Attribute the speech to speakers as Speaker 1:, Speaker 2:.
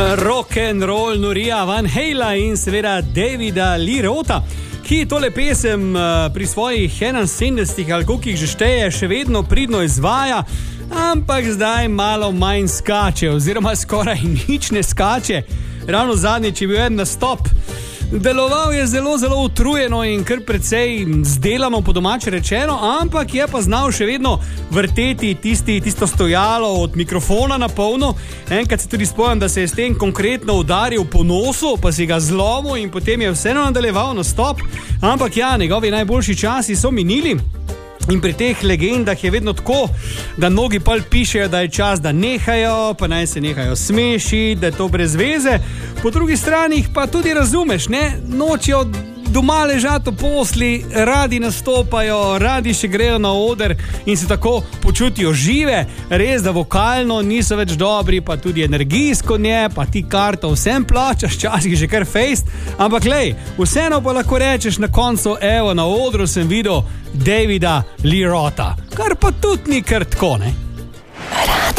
Speaker 1: Rock and roll norija Van Halen in seveda Davida Lee Rotha, ki tole pesem pri svojih 71 ali koliko jih že šteje, še vedno pridno izvaja, ampak zdaj malo manj skače oziroma skoraj nič ne skače. Ravno zadnjič je bil en nastop. Deloval je zelo, zelo utrujeno in kar precej zdelano, po domače rečeno, ampak je pa znal še vedno vrteti tisto stojalo od mikrofona na polno. Enkrat se tudi spomnim, da se je s tem konkretno udaril po nosu, pa si ga zlomil in potem je vseeno nadaljeval nastop. Ampak ja, njegovi najboljši časi so minili. In pri teh legendah je vedno tako, da mnogi pol pišejo, da je čas, da nehajo, pa naj se nehajo smešiti, da je to brez veze. Po drugi strani pa tudi razumeš, ne? Nočijo doma ležati v posli, radi nastopajo, radi še grejo na oder in se tako počutijo žive. Res, da vokalno niso več dobri, pa tudi energijsko ne, pa ti karto vsem plačaš, časih že kar fejst. Ampak lej, vseeno pa lahko rečeš na koncu, evo, na odru sem videl Davida Lee Rotha, kar pa tudi ni kar tako, ne?